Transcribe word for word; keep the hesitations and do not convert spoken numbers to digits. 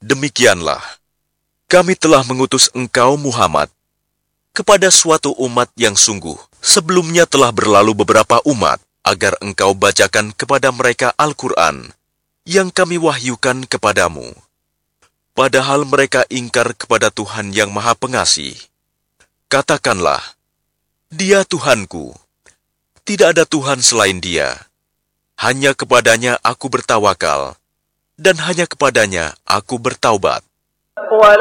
Demikianlah, kami telah mengutus engkau Muhammad kepada suatu umat yang sungguh sebelumnya telah berlalu beberapa umat, agar engkau bacakan kepada mereka Al-Quran yang kami wahyukan kepadamu. Padahal mereka ingkar kepada Tuhan yang Maha Pengasih. Katakanlah, Dia Tuhanku, tidak ada Tuhan selain Dia. Hanya kepadanya aku bertawakal, dan hanya kepadanya aku bertaubat.